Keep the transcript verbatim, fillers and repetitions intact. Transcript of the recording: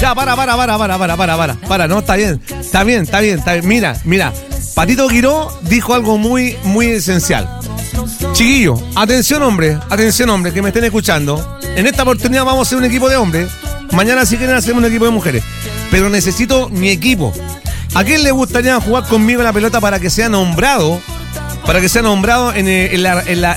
Ya, para, para, para, para, para, para, para, para, no, está bien, está bien, está bien, está bien. Mira, mira, Patito Quiró dijo algo muy, muy esencial. Chiquillo, atención hombre, atención hombre, que me estén escuchando. En esta oportunidad vamos a hacer un equipo de hombres. Mañana si quieren hacemos un equipo de mujeres. Pero necesito mi equipo. ¿A quién le gustaría jugar conmigo la pelota para que sea nombrado? Para que sea nombrado en, en, la, en, la,